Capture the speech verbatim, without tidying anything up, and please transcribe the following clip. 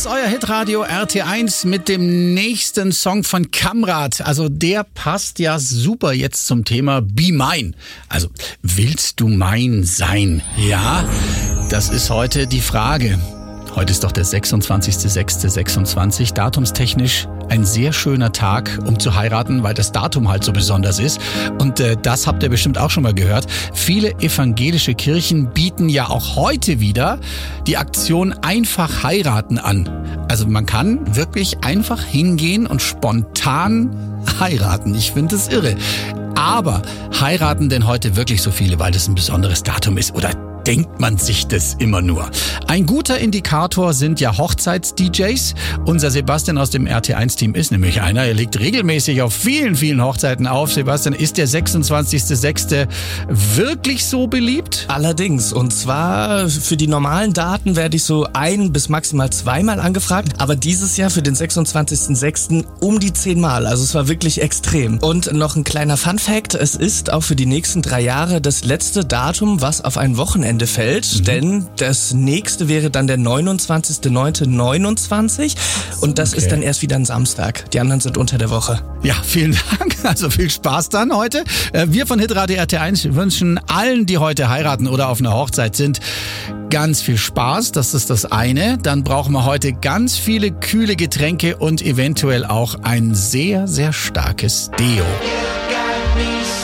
euer Hitradio R T eins mit dem nächsten Song von Kamrat. Also der passt ja super jetzt zum Thema Be Mine. Also willst du mein sein? Ja, das ist heute die Frage. Heute ist doch der sechsundzwanzigster sechster sechsundzwanzig, datumstechnisch ein sehr schöner Tag, um zu heiraten, weil das Datum halt so besonders ist. Und äh, das habt ihr bestimmt auch schon mal gehört. Viele evangelische Kirchen bieten ja auch heute wieder die Aktion Einfach heiraten an. Also man kann wirklich einfach hingehen und spontan heiraten. Ich finde das irre. Aber heiraten denn heute wirklich so viele, weil das ein besonderes Datum ist? Oder denkt man sich das immer nur? Ein guter Indikator sind ja Hochzeits-D Js. Unser Sebastian aus dem R T eins Team ist nämlich einer. Er legt regelmäßig auf vielen, vielen Hochzeiten auf. Sebastian, ist der sechsundzwanzigster sechster wirklich so beliebt? Allerdings. Und zwar für die normalen Daten werde ich so ein- bis maximal zweimal angefragt. Aber dieses Jahr für den sechsundzwanzigster sechster um die zehnmal. Also es war wirklich extrem. Und noch ein kleiner Fun-Fact. Es ist auch für die nächsten drei Jahre das letzte Datum, was auf ein Wochenende fällt, mhm. denn das nächste wäre dann der neunundzwanzigster neunter neunundzwanzig und das okay. ist dann erst wieder ein Samstag. Die anderen sind unter der Woche. Ja, vielen Dank. Also viel Spaß dann heute. Wir von Hitradio R T eins wünschen allen, die heute heiraten oder auf einer Hochzeit sind, ganz viel Spaß. Das ist das eine. Dann brauchen wir heute ganz viele kühle Getränke und eventuell auch ein sehr, sehr starkes Deo.